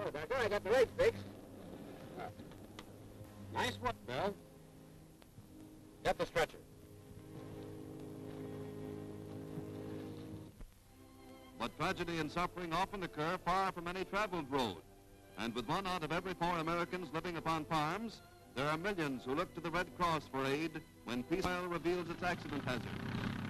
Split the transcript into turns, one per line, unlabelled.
Hello, Doctor. I got the leg fixed. Nice work, Bill. Get the stretcher.
But tragedy and suffering often occur far from any traveled road. And with 1 out of every 4 Americans living upon farms, there are millions who look to the Red Cross for aid when peace oil reveals its accident hazard.